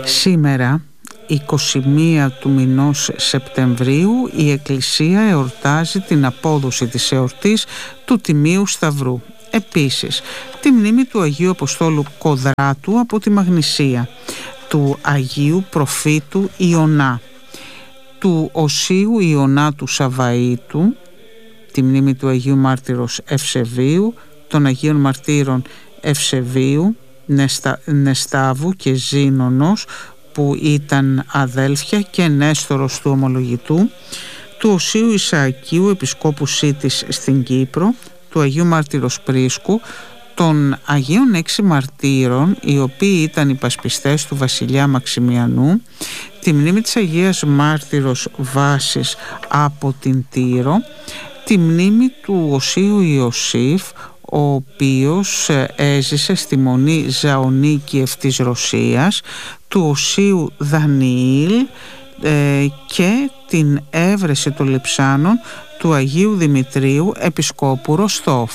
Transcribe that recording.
Σήμερα, 21 του μηνός Σεπτεμβρίου, η Εκκλησία εορτάζει την απόδοση της εορτής του Τιμίου Σταυρού. Επίσης, τη μνήμη του Αγίου Αποστόλου Κοδράτου από τη Μαγνησία, του Αγίου Προφήτου Ιωνά, του Οσίου Ιωνά του Σαβαΐτου, τη μνήμη του Αγίου Μάρτυρος Ευσεβίου, των Αγίων Μαρτύρων Ευσεβίου, Νεστάβου και Ζήνονος, που ήταν αδέλφια, και Νέστορος του Ομολογητού, του Οσίου Ισαακίου, Επισκόπου Σίτης στην Κύπρο, του Αγίου Μάρτυρος Πρίσκου, των Αγίων 6 Μαρτύρων, οι οποίοι ήταν υπασπιστές του βασιλιά Μαξιμιανού, τη μνήμη της Αγίας Μάρτυρος Βάσης από την Τύρο, τη μνήμη του Οσίου Ιωσήφ, ο οποίος έζησε στη Μονή Ζαονίκιεφ της Ρωσίας, του Οσίου Δανιήλ και την έβρεση των Λειψάνων του Αγίου Δημητρίου Επισκόπου Ροστόφ.